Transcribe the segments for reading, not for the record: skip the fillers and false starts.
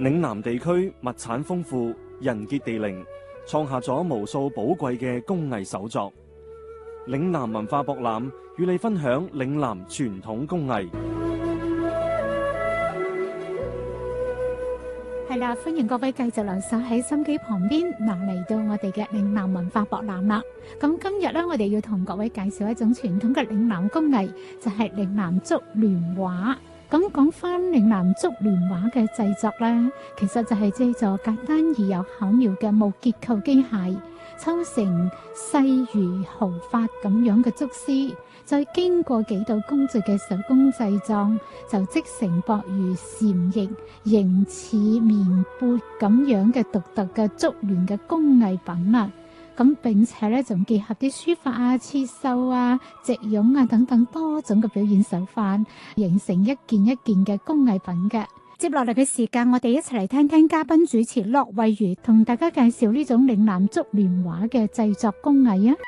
嶺南地區物產豐富，人傑地靈，創下咗無數寶貴嘅工藝手作。嶺南文化博覽與你分享嶺南傳統工藝。 係啦，歡迎各位繼續留守喺心機旁邊。嗱，嚟到我哋嘅嶺南文化博覽啦。咁今日咧，我哋要同各位介紹一種傳統嘅嶺南工藝，就係嶺南竹聯畫。咁講翻嶺南竹聯畫嘅製作咧，其實就係借助簡單而又巧妙嘅木結構機械，抽成細如毫髮咁樣嘅竹絲，再經過幾道工序嘅手工製作，就織成薄如蟬翼、形似棉缽咁樣嘅獨特嘅竹聯嘅工藝品啦。咁並且咧，仲結合啲書法啊、刺繡啊、直絨啊等等多種嘅表現手法，形成一件一件嘅工藝品嘅。接落嚟嘅時間，我哋一齊嚟聽聽嘉賓主持駱惠如同大家介紹呢種嶺南竹聯畫嘅製作工藝啊！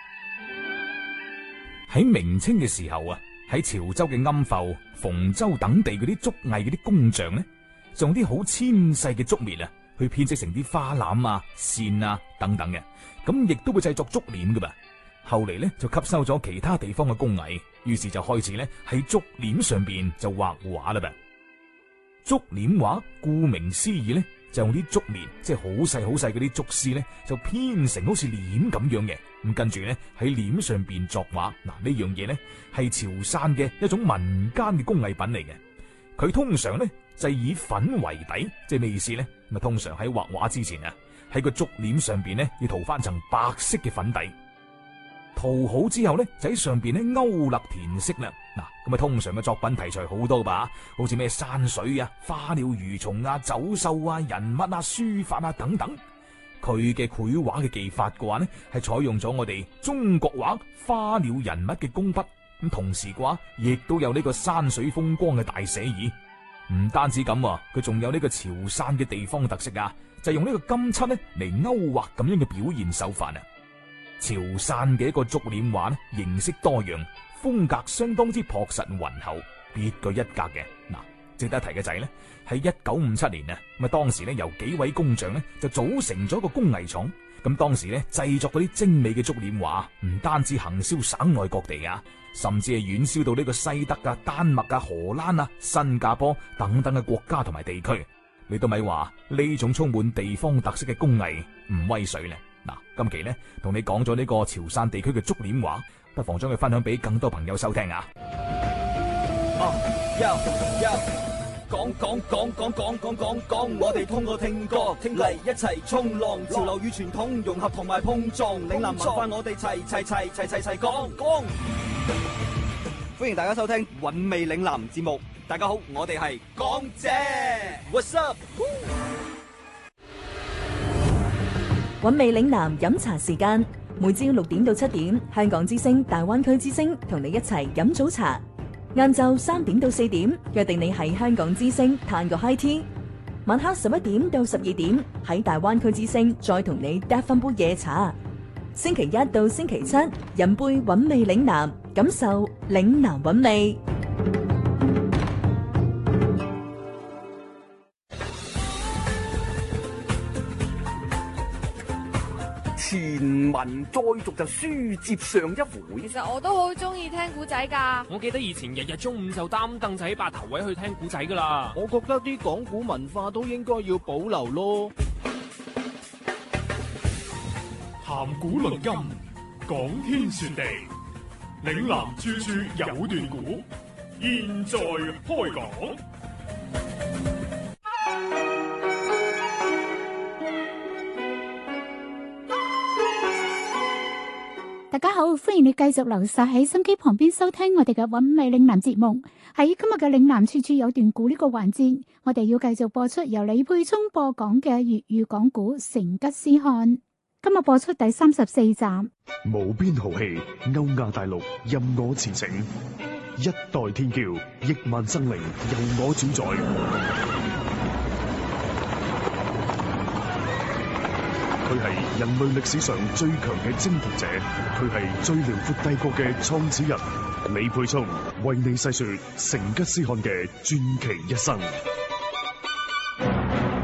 喺明清嘅時候啊，喺潮州嘅庵埠、馮州等地嗰啲竹藝嗰啲工匠呢，用啲好纖細嘅竹篾啊，去編織成啲花籃啊、扇啊等等嘅。咁亦都會製作竹簾噶噃，後嚟呢，就吸收咗其他地方嘅工藝，於是就開始呢喺竹簾上邊就畫畫啦噃。竹簾畫顧名思義呢，就用啲竹篾，即係好細好細嗰啲竹絲呢，就編成好似簾咁樣嘅。咁跟住呢，喺簾上邊作畫。嗱，呢樣嘢呢，係潮汕嘅一種民間嘅工藝品嚟嘅。佢通常呢，就以粉為底，即係咩意思呢？咁啊，通常喺畫畫之前啊，喺個竹簾上邊呢，要塗翻層白色嘅粉底，塗好之後呢，就喺上邊呢勾勒填色啦。嗱，咁啊，通常嘅作品題材好多吧，好似咩山水啊、花鳥魚蟲啊、走獸啊、人物啊、書法啊等等。佢嘅繪畫嘅技法嘅話呢，係採用咗我哋中國畫花鳥人物嘅工筆，咁同時嘅話，亦都有呢個山水風光嘅大寫意。唔單止咁啊，佢仲有呢個潮汕嘅地方特色啊，就用呢個金漆呢嚟勾畫咁樣嘅表現手法啊。潮汕嘅一個竹簾畫呢，形式多樣，風格相當之樸實渾厚，別具一格嘅。嗱，值得一提嘅就係呢，喺1957年啊，咁啊當時呢，由幾位工匠呢就組成咗一個工藝廠。咁當時呢，製作嗰啲精美嘅竹簾畫，唔單止行銷省內各地啊，甚至係遠銷到呢個西德啊、丹麥啊、荷蘭啊、新加坡等等嘅國家同埋地區。你都咪話呢種充滿地方特色嘅工藝唔威水呢？嗱，今期呢，同你講咗呢個潮汕地區嘅竹簾畫，不妨將佢分享俾更多朋友收聽啊！ 講，我哋通過聽歌嚟一齊衝浪，潮流與傳統融合同埋碰撞，嶺南文化我哋齊講。歡迎大家收聽韻味嶺南節目。大家好，我哋係港姐 ，What's up？ 韻味嶺南飲茶時間，每朝6點到7點，香港之聲、大灣區之聲同你一齊飲早茶。晏晝3點到4點，約定你喺香港之聲嘆個 high tea。晚黑11點到12點，喺大灣區之聲再同你嗒翻杯夜茶。星期一到星期七，飲杯韻味嶺南，感受嶺南韻味。 前文再續就書接上一回。 其實我都好中意聽古仔噶。 我記得以前日日中午就擔凳仔霸頭位去聽古仔噶啦。 我覺得啲講古文化都應該要保留咯。 談古論今，講天說地，嶺南處處有段古，現在開講。 大家好，歡迎你繼續留守喺心機旁邊收聽我哋嘅韻味嶺南節目。喺今日嘅嶺南處處有段古呢個環節，我哋要繼續播出由李佩聰播講嘅粵語講古《成吉思汗》。今日播出第34集。 無邊豪氣，歐亞大陸任我馳騁，一代天驕，億萬生靈由我主宰。佢係人類歷史上最強嘅征服者，佢係最遼闊帝國嘅創始人。李佩聰為你細說成吉思汗嘅傳奇一生。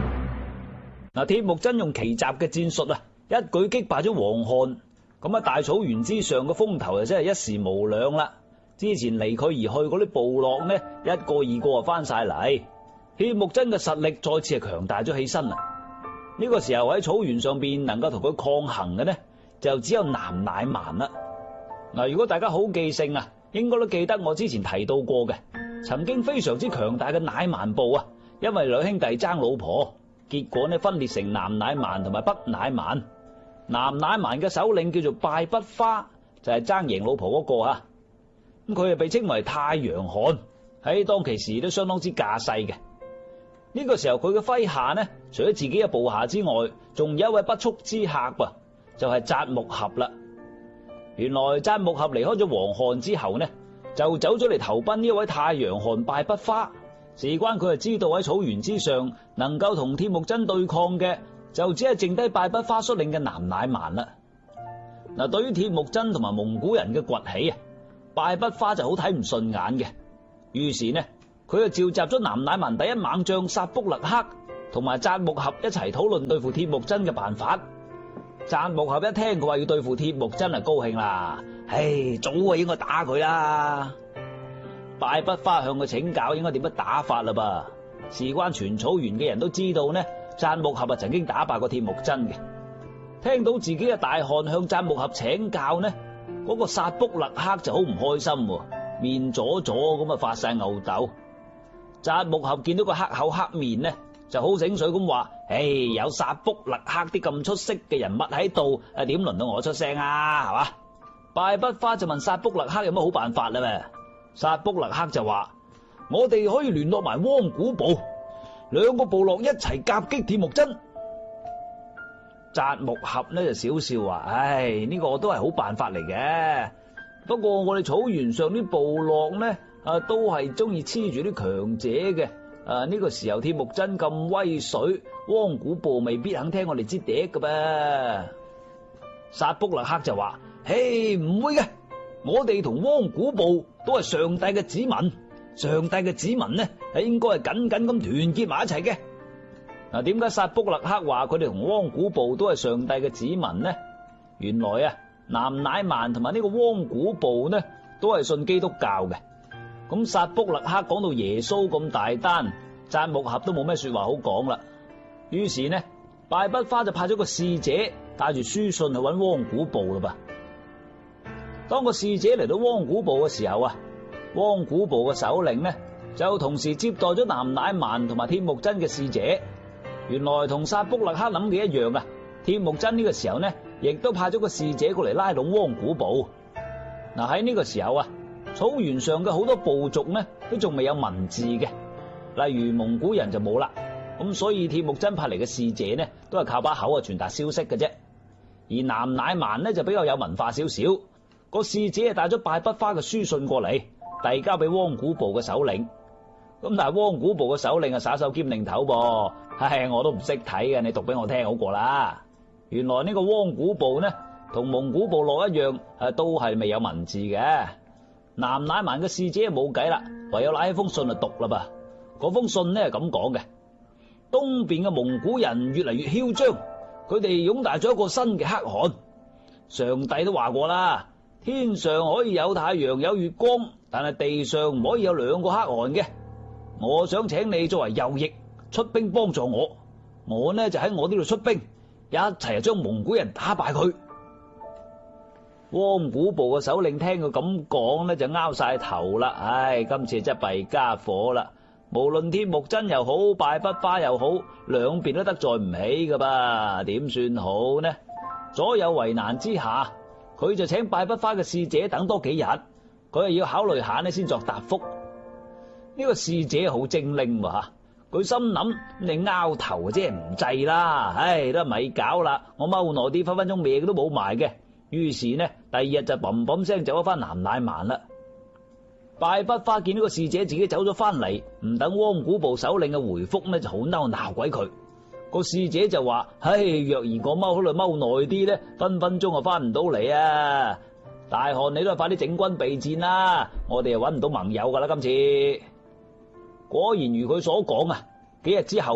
嗱，鐵木真用奇襲嘅戰術啊，一舉擊敗咗黃漢，咁喺大草原之上嘅風頭就真係一時無兩啦。之前離佢而去嗰啲部落呢，一個二個啊翻晒嚟，鐵木真嘅實力再次係強大咗起身啦。呢個時候喺草原上邊能夠同佢抗衡嘅呢，就只有南乃蠻啦。嗱，如果大家好記性啊，應該都記得我之前提到過嘅，曾經非常之強大嘅乃蠻部啊，因為兩兄弟爭老婆，結果呢分裂成南乃蠻同埋北乃蠻。南乃蠻嘅首領叫做敗不花，就係爭贏老婆嗰個啊。咁佢係被稱為太陽汗，喺當其時都相當之架勢嘅。呢個時候佢嘅麾下呢，除咗自己嘅部下之外，仲有一位不速之客噃，就係札木合啦。原來札木合離開咗黃漢之後呢，就走咗嚟投奔呢一位太陽汗敗不花。事關佢係知道喺草原之上能夠同鐵木真對抗嘅，就只係剩低敗不花率領嘅南乃蠻啦。嗱，對於鐵木真同埋蒙古人嘅崛起啊，敗不花就好睇唔順眼嘅，於是呢，佢就召集咗南乃蠻第一猛將薩卜勒克同埋札木合一齊討論對付鐵木真嘅辦法。札木合一聽佢話要對付鐵木真啊，高興啦，早啊應該打佢啦。敗不花向佢請教應該點樣打法啦噃，事關全草原嘅人都知道呢，札木合啊曾經打敗過鐵木真嘅。聽到自己嘅大汗向札木合請教呢，嗰個薩卜勒克就好唔開心，面左左咁啊發晒吽哣。札木合見到個黑口黑面呢，就好醒水咁話：有薩卜勒克啲咁出色嘅人物喺度，點輪到我出聲啊？係嘛？敗不花就問薩卜勒克有乜好辦法啦咩？薩卜勒克就話：我哋可以聯絡埋汪古部，兩個部落一齊夾擊鐵木真。札木合呢就少笑話：呢個都係好辦法嚟嘅，不過我哋草原上啲部落呢，都係中意黐住啲強者嘅。呢個時候鐵木真咁威水，汪古部未必肯聽我哋支笛㗎噃。薩卜勒克就話：唔會嘅，我哋同汪古部都係上帝嘅子民，上帝嘅子民呢係應該係緊緊咁團結埋一齊嘅。嗱，點解薩卜勒克話佢哋同汪古部都係上帝嘅子民呢？原來啊，南乃蠻同埋呢個汪古部呢都係信基督教嘅。咁薩卜勒克講到耶穌咁大單，札木合都冇咩說話好講啦。於是呢，敗不花就派咗個使者帶住書信去搵汪古部啦噃。當個使者嚟到汪古部嘅時候啊，汪古部嘅首領呢就同時接待咗南乃蠻同埋鐵木真嘅使者。原來同薩卜勒克諗嘅一樣啊，鐵木真呢個時候呢亦都派咗個使者過嚟拉攏汪古部。嗱，喺呢個時候啊，草原上嘅好多部族呢都仲未有文字嘅，例如蒙古人就冇啦。咁所以鐵木真派嚟嘅使者呢都係靠把口傳達消息嘅啫。而南乃蠻呢就比較有文化少少，個使者係帶咗敗不花嘅書信過嚟，遞交俾汪古部嘅首領。咁但係汪古部嘅首領係耍手兼擰頭噃，我都唔識睇嘅，你讀俾我聽好過啦。原來呢個汪古部呢同蒙古部落一樣，都係未有文字嘅。南乃蠻嘅使者冇計啦，唯有拿起封信就讀啦噃。嗰封信呢係咁講嘅：東邊嘅蒙古人越嚟越囂張，佢哋擁戴咗一個新嘅可汗。上帝都話過啦，天上可以有太陽有月光，但係地上唔可以有兩個可汗嘅。我想請你作為右翼出兵幫助我，我呢就喺我呢度出兵，一齊將蒙古人打敗佢。汪古部嘅首領聽佢咁講呢，就拗晒頭啦。今次真係弊家伙啦！無論鐵木真又好，敗不花又好，兩邊都得罪唔起噶噃，點算好呢？左右為難之下，佢就請敗不花嘅使者等多幾日，佢係要考慮下呢先作答覆。呢個使者好精靈喎，佢心諗你拗頭即係唔制啦，都咪搞啦，我踎耐啲分分鐘命都冇埋嘅。於是呢，第二日就砰砰聲走咗翻南乃蠻啦。敗不花見到個使者自己走咗翻嚟，唔等汪古部首領嘅回覆呢，就好嬲鬧鬼佢。個使者就話：若然我踎喺度踎耐啲呢，分分鐘就翻唔到嚟啊！大汗你都係快啲整軍備戰啦，我哋又搵唔到盟友噶啦今次。果然如佢所講啊，幾日之後呢，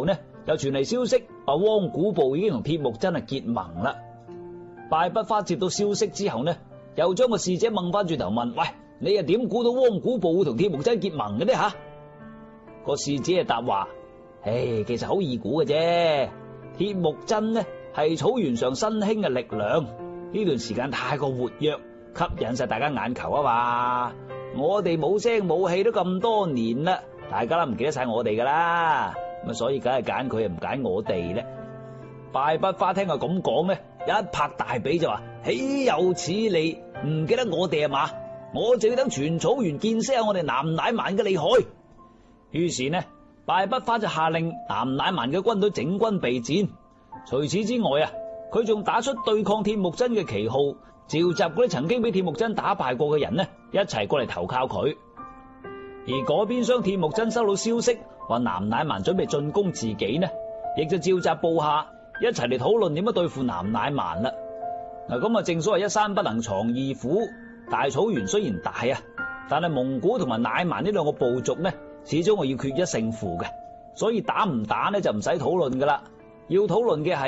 又傳嚟消息話汪古部已經同鐵木真係結盟啦。敗筆花接到消息之後呢，又將個使者掹翻轉頭問：喂，你又點估到汪古部會同鐵木真結盟嘅呢？吓，個使者就答話：其實好易估嘅啫。鐵木真呢係草原上新興嘅力量，呢段時間太過活躍，吸引晒大家眼球啊嘛。我哋冇聲冇氣都咁多年啦，大家都唔記得晒我哋噶啦，咁所以梗係揀佢，唔揀我哋咧。敗筆花聽佢咁講咧，一拍大髀就話：豈有此理！唔記得我哋啊嘛？我就要等全草原見識下我哋南乃蠻嘅厲害。於是呢，敗筆花就下令南乃蠻嘅軍隊整軍備戰。除此之外啊，佢仲打出對抗鐵木真嘅旗號，召集嗰啲曾經俾鐵木真打敗過嘅人呢，一齊過嚟投靠佢。而嗰邊廂鐵木真收到消息話南乃蠻準備進攻自己呢，亦就召集部下一齊嚟討論點樣對付南乃蠻啦。嗱，咁啊，正所謂一山不能藏二虎，大草原雖然大啊，但係蒙古同埋乃蠻呢兩個部族呢，始終係要決一勝負嘅，所以打唔打呢就唔使討論噶啦，要討論嘅係